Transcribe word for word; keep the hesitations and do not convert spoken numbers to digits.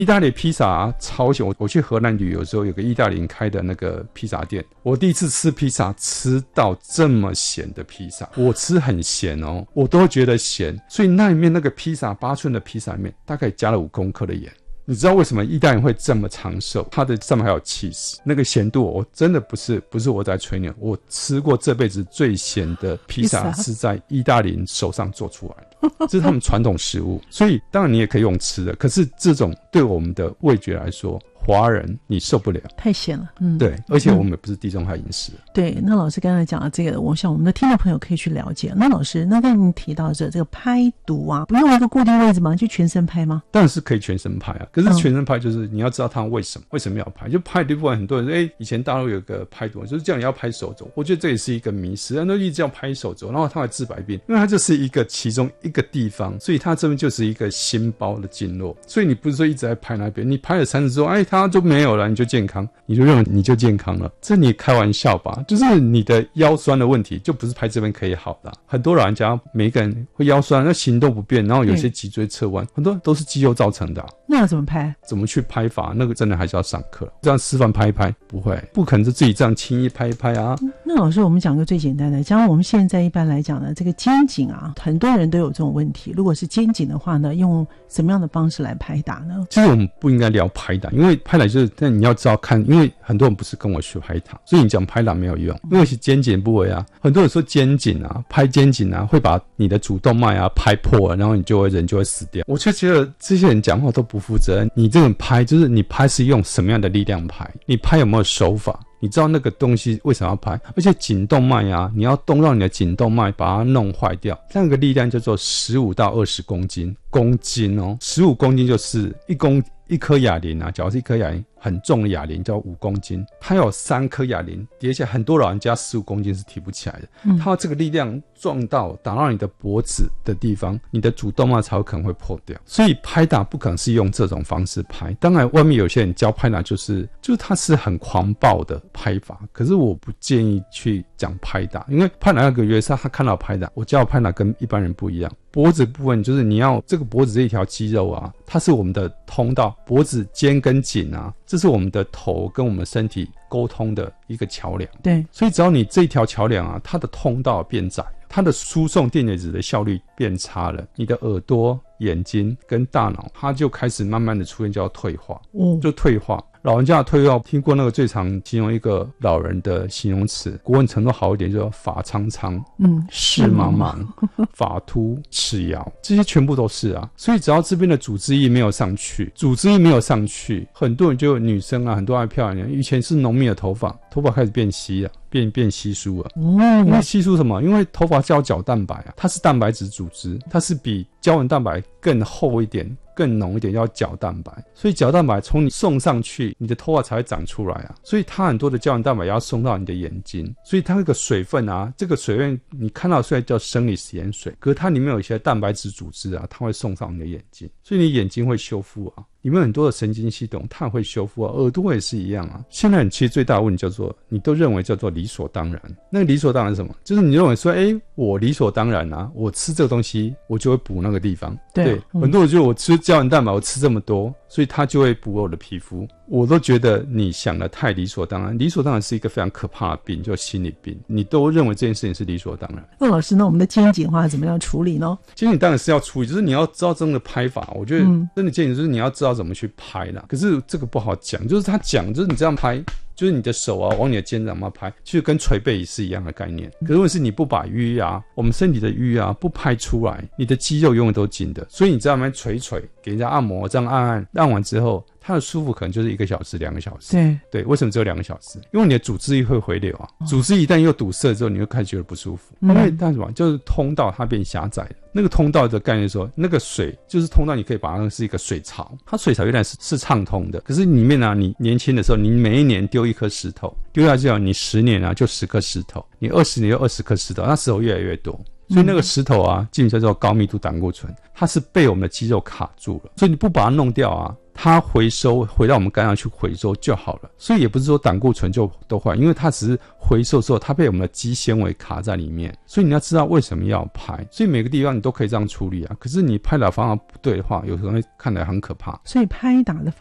意大利披萨啊超咸，我我去荷兰旅游的时候，有个意大利人开的那个披萨店，我第一次吃披萨吃到这么咸的披萨，我吃很咸哦，我都会觉得咸，所以那里面那个披萨八寸的披萨里面大概加了五公克的盐。你知道为什么意大利人会这么长寿？它的上面还有 cheese， 那个咸度我真的不是不是我在吹牛，我吃过这辈子最咸的披萨是在意大利人手上做出来的，这是他们传统食物。所以当然你也可以用吃的，可是这种对我们的味觉来说，华人你受不了， 太咸了。嗯， 对，而且我们也不是地中海饮食。 嗯、对，那老师刚才讲的这个，我想我们的听众朋友可以去了解。那老师，那刚才你提到这这个拍毒啊，不用一个固定位置吗？就全身拍吗？ 当然是可以全身拍啊，可是全身拍就是你要知道他为什么、嗯、为什么要拍。就拍的部分很多人说，哎、欸，以前大陆有个拍毒，就是叫你要拍手肘，我觉得这也是一个迷思，人都一直要拍手肘，然后他会治百病，因为它就是一个其中一个地方，所以它这边就是一个心包的经络，所以你不是说一直在拍那边，你拍了三次之后，哎、欸，它就没有了，你就健康，你就认为你就健康了，这你开玩笑吧？就是你的腰酸的问题，就不是拍这边可以好的、啊。很多老人家每个人会腰酸，那行动不便，然后有些脊椎侧弯，很多都是肌肉造成的、啊。 那要怎么拍？ 怎么去拍法？那个真的还是要上课。这样示范拍一拍不会，不可能是自己这样轻易拍一拍啊。 嗯、那老师，我们讲个最简单的，像我们现在一般来讲呢，这个肩颈啊，很多人都有这种问题。如果是肩颈的话呢，用什么样的方式来拍打呢？ 其实我们不应该聊拍打，因为拍打就是，但你要知道看，因为很多人不是跟我学拍打，所以你讲拍打没有用，因为是肩颈部位啊。很多人说肩颈啊，拍肩颈啊，会把你的主动脉啊拍破了，然后你就会人就会死掉。我就觉得这些人讲话都不负责任。你这种拍就是你拍是用什么样的力量拍，你拍有没有手法？你知道那个东西为什么要拍？而且颈动脉啊，你要动到你的颈动脉，把它弄坏掉，那个力量叫做十五到二十公斤，公斤哦，十五公斤就是一公一颗哑铃啊，假如是一颗哑铃很重的哑铃叫五公斤，它有三颗哑铃叠起来，很多老人家十五公斤是提不起来的。嗯，它这个力量撞到打到你的脖子的地方，你的主动脉才有可能会破掉。所以拍打不可能是用这种方式拍。当然，外面有些人教拍打就是就是他是很狂暴的拍法，可是我不建议去讲拍打，因为拍打那个约是他看到拍打，我教拍打跟一般人不一样。脖子部分就是你要这个脖子这一条肌肉啊，它是我们的通道，脖子、肩跟颈啊，这是我们的头跟我们身体沟通的一个桥梁。 对， 所以只要你这一条桥梁啊，它的通道变窄，它的输送电解质的效率变差了，你的耳朵、眼睛跟大脑，它就开始慢慢的出现叫退化，嗯，就退化。老人家的退化，听过那个最常形容一个老人的形容词，国文程度好一点，就叫发苍苍，嗯，视茫茫，发秃，齿摇，这些全部都是啊。所以只要这边的组织液没有上去，组织液没有上去，很多人就女生啊，很多爱漂亮，以前是浓密的头发，头发开始变稀了。变变稀疏了，嗯，因为稀疏什么？因为头发叫角蛋白啊，它是蛋白质组织，它是比胶原蛋白更厚一点、更浓一点，叫角蛋白。所以角蛋白从你送上去，你的头发才会长出来啊。所以它很多的胶原蛋白要送到你的眼睛，所以它那个水分啊，这个水分你看到虽然叫生理食盐水，可是它里面有一些蛋白质组织啊，它会送上你的眼睛，所以你眼睛会修复啊。里面很多的神经系统它会修复啊，耳朵也是一样啊。现在其实最大的问题叫做你都认为叫做理所当然。那个理所当然是什么？就是你认为说，哎，我理所当然啊，我吃这个东西我就会补那个地方。对，对嗯、很多人就我吃胶原蛋白，我吃这么多，所以它就会补我的皮肤。我都觉得你想的太理所当然，理所当然是一个非常可怕的病，叫心理病。你都认为这件事情是理所当然。 那老师呢？我们的肩颈的话怎么样处理呢？ 肩颈当然是要处理，就是你要知道真的拍法。我觉得真的肩颈就是你要知道怎么去拍啦。可是这个不好讲，就是他讲就是你这样拍。就是你的手啊往你的肩膀上拍，其实跟捶背仪是一样的概念。可是问题是你不把瘀啊，我们身体的瘀啊不拍出来，你的肌肉永远都紧的。所以你在那边捶捶，给人家按摩，这样按按，按完之后，它的舒服可能就是一个小时、两个小时。 对对，为什么只有两个小时？因为你的组织液会回流啊，组织一旦又堵塞之后，你就开始觉得不舒服。因为但什么？就是通道它变狭窄了。那个通道的概念说，那个水就是通道，你可以把它是一个水槽，它水槽原来是是畅通的，可是里面啊，你年轻的时候，你每一年丢一颗石头，丢下去啊，你十年啊就十颗石头，你二十年就二十颗石头，那石头越来越多。所以那个石头啊，基本叫做高密度胆固醇，它是被我们的肌肉卡住了。所以你不把它弄掉啊， 它回收回到我们肝脏去回收就好了。所以也不是说胆固醇就都坏，因为它只是回收之后它被我们的肌纤维卡在里面，所以你要知道为什么要拍。所以每个地方你都可以这样处理啊，可是你拍打方法不对的话，有可能会看起来很可怕。 所以拍打的